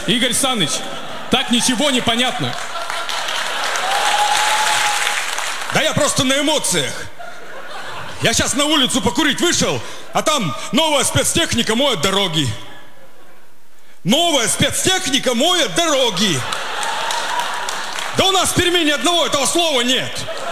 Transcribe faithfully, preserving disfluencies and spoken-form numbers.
Игорь Саныч, так ничего не понятно. Да я просто на эмоциях. Я сейчас на улицу покурить вышел, а там новая спецтехника моет дороги. Новая спецтехника моет дороги. Да у нас в Перми ни одного этого слова нет.